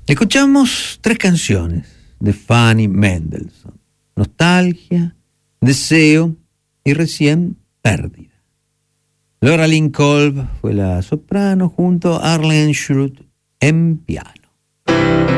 Escuchamos 3 canciones de Fanny Mendelssohn: Nostalgia, Deseo y recién Pérdida. Laura Lynn Kolb fue la soprano junto a Arlene Schroth en piano.